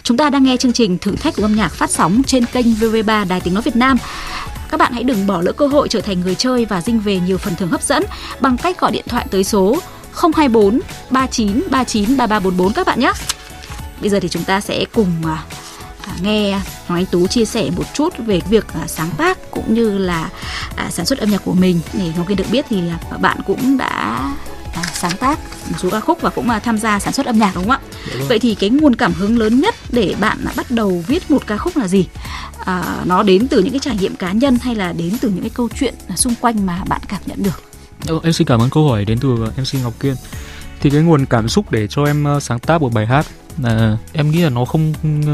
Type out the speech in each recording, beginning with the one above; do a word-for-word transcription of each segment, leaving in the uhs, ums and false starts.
Chúng ta đang nghe chương trình Thử thách của âm nhạc phát sóng trên kênh vê vê ba Đài Tiếng nói Việt Nam. Các bạn hãy đừng bỏ lỡ cơ hội trở thành người chơi và dinh về nhiều phần thưởng hấp dẫn bằng cách gọi điện thoại tới số không hai bốn ba chín ba chín ba ba bốn bốn các bạn nhé. Bây giờ thì chúng ta sẽ cùng à, nghe Hoàng Anh Tú chia sẻ một chút về việc à, sáng tác cũng như là à, sản xuất âm nhạc của mình. Để Ngọc Kiên được biết thì à, bạn cũng đã à, sáng tác một số ca khúc và cũng à, tham gia sản xuất âm nhạc, đúng không ạ? Đúng. Vậy thì cái nguồn cảm hứng lớn nhất để bạn à, bắt đầu viết một ca khúc là gì? À, nó đến từ những cái trải nghiệm cá nhân hay là đến từ những cái câu chuyện xung quanh mà bạn cảm nhận được? Em xin cảm ơn câu hỏi đến từ em xê Ngọc Kiên. Thì cái nguồn cảm xúc để cho em sáng tác một bài hát là em nghĩ là nó không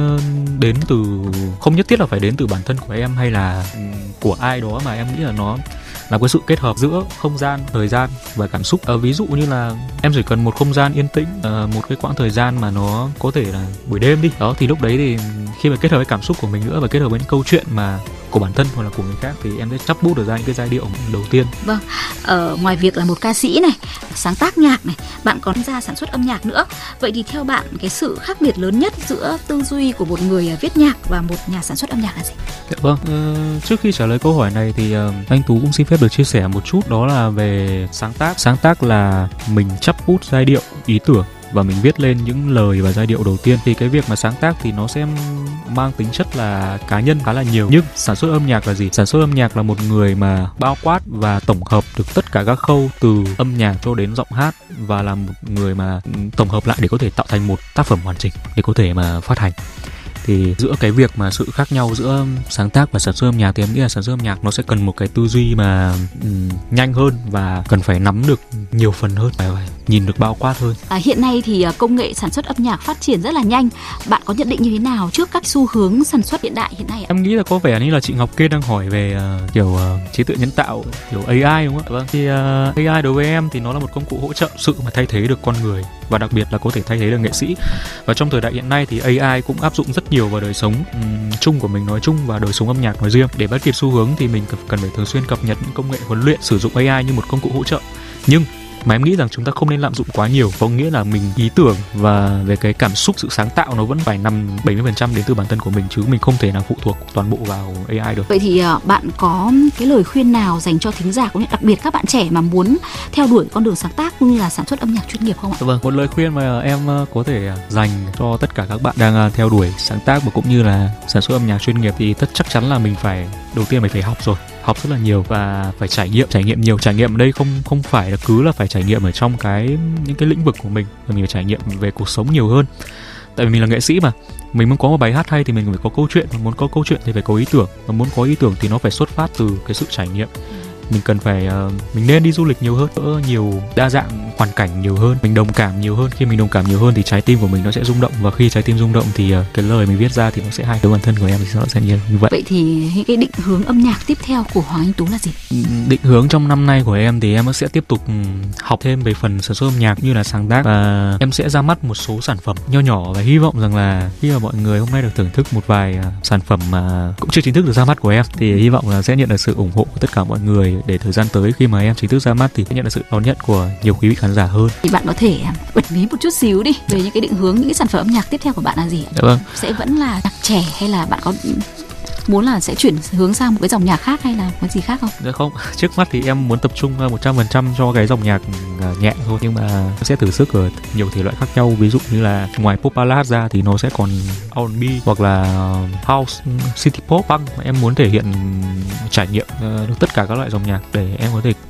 đến từ, không nhất thiết là phải đến từ bản thân của em hay là của ai đó, mà em nghĩ là nó là cái sự kết hợp giữa không gian, thời gian và cảm xúc. À, ví dụ như là em chỉ cần một không gian yên tĩnh, à, một cái quãng thời gian mà nó có thể là buổi đêm đi đó, thì lúc đấy thì khi mà kết hợp với cảm xúc của mình nữa và kết hợp với những câu chuyện mà của bản thân hoặc là của người khác thì em sẽ chắp bút được ra những cái giai điệu đầu tiên. Vâng, ở ngoài việc là một ca sĩ này, sáng tác nhạc này, bạn còn ra sản xuất âm nhạc nữa. Vậy thì theo bạn cái sự khác biệt lớn nhất giữa tư duy của một người viết nhạc và một nhà sản xuất âm nhạc là gì? Dạ vâng, ờ, trước khi trả lời câu hỏi này thì uh, anh Tú cũng xin phép được chia sẻ một chút, đó là về sáng tác. Sáng tác là mình chắp bút giai điệu, ý tưởng và mình viết lên những lời và giai điệu đầu tiên. Thì cái việc mà sáng tác thì nó sẽ mang tính chất là cá nhân khá là nhiều. Nhưng sản xuất âm nhạc là gì? Sản xuất âm nhạc là một người mà bao quát và tổng hợp được tất cả các khâu từ âm nhạc cho đến giọng hát, và là một người mà tổng hợp lại để có thể tạo thành một tác phẩm hoàn chỉnh để có thể mà phát hành. Thì giữa cái việc mà sự khác nhau giữa sáng tác và sản xuất âm nhạc thì em nghĩ là sản xuất âm nhạc nó sẽ cần một cái tư duy mà um, nhanh hơn và cần phải nắm được nhiều phần hơn, phải, phải nhìn được bao quát hơn. À, hiện nay thì công nghệ sản xuất âm nhạc phát triển rất là nhanh. Bạn có nhận định như thế nào trước các xu hướng sản xuất hiện đại hiện nay ạ? Em nghĩ là có vẻ như là chị Ngọc Kiên đang hỏi về uh, kiểu uh, trí tuệ nhân tạo, kiểu a i đúng không ạ? Vâng, thì uh, a i đối với em thì nó là một công cụ hỗ trợ sự mà thay thế được con người, và đặc biệt là có thể thay thế được nghệ sĩ. Và trong thời đại hiện nay thì a i cũng áp dụng rất nhiều vào đời sống um, chung của mình nói chung và đời sống âm nhạc nói riêng. Để bắt kịp xu hướng thì mình cần phải thường xuyên cập nhật những công nghệ huấn luyện, sử dụng a i như một công cụ hỗ trợ. Nhưng mà em nghĩ rằng chúng ta không nên lạm dụng quá nhiều, có nghĩa là mình ý tưởng và về cái cảm xúc, sự sáng tạo nó vẫn phải nằm bảy mươi phần trăm đến từ bản thân của mình, chứ mình không thể nào phụ thuộc toàn bộ vào a i được. Vậy thì uh, bạn có cái lời khuyên nào dành cho thính giả, cũng như đặc biệt các bạn trẻ mà muốn theo đuổi con đường sáng tác cũng như là sản xuất âm nhạc chuyên nghiệp không ạ? Vâng, một lời khuyên mà em có thể dành cho tất cả các bạn đang theo đuổi sáng tác và cũng như là sản xuất âm nhạc chuyên nghiệp thì tất chắc chắn là mình phải, đầu tiên mình phải học rồi. Học rất là nhiều và phải trải nghiệm, trải nghiệm nhiều. Trải nghiệm ở đây không không phải là cứ là phải trải nghiệm ở trong cái những cái lĩnh vực của mình, mà mình phải trải nghiệm về cuộc sống nhiều hơn. Tại vì mình là nghệ sĩ mà, mình muốn có một bài hát hay thì mình phải có câu chuyện, mà muốn có câu chuyện thì phải có ý tưởng, và muốn có ý tưởng thì nó phải xuất phát từ cái sự trải nghiệm. Mình cần phải uh, mình nên đi du lịch nhiều hơn, đỡ nhiều đa dạng hoàn cảnh nhiều hơn, mình đồng cảm nhiều hơn. Khi mình đồng cảm nhiều hơn thì trái tim của mình nó sẽ rung động, và khi trái tim rung động thì uh, cái lời mình viết ra thì nó sẽ hay. Đối với bản thân của em thì nó sẽ như vậy. Vậy thì những cái định hướng âm nhạc tiếp theo của Hoàng Anh Tú là gì? Định hướng trong năm nay của em thì em sẽ tiếp tục học thêm về phần sản xuất âm nhạc như là sáng tác, và em sẽ ra mắt một số sản phẩm nho nhỏ, và hy vọng rằng là khi mà mọi người hôm nay được thưởng thức một vài uh, sản phẩm mà cũng chưa chính thức được ra mắt của em thì hy vọng là sẽ nhận được sự ủng hộ của tất cả mọi người, để thời gian tới khi mà em chính thức ra mắt thì sẽ nhận được sự đón nhận của nhiều quý vị khán giả hơn. Thì bạn có thể bật mí một chút xíu đi về những cái định hướng, những cái sản phẩm âm nhạc tiếp theo của bạn là gì? Dạ vâng. Sẽ vẫn là nhạc trẻ hay là bạn có muốn là sẽ chuyển hướng sang một cái dòng nhạc khác hay là cái gì khác không? Dạ không, trước mắt thì em muốn tập trung một trăm phần trăm cho cái dòng nhạc nhẹ thôi, nhưng mà em sẽ thử sức ở nhiều thể loại khác nhau. Ví dụ như là ngoài pop ballad ra thì nó sẽ còn R and B hoặc là house, city pop, punk. Em muốn thể hiện, trải nghiệm được tất cả các loại dòng nhạc để em có thể